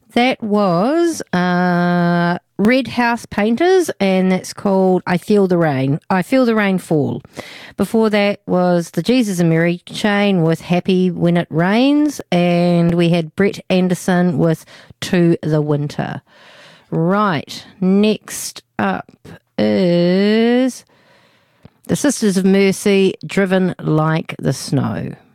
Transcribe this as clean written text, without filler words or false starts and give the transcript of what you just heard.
That was Red House Painters, and that's called I Feel the Rain. I Feel the Rain Fall. Before that was the Jesus and Mary Chain with Happy When It Rains, and we had Brett Anderson with To the Winter. Right, next up is the Sisters of Mercy, Driven Like the Snow.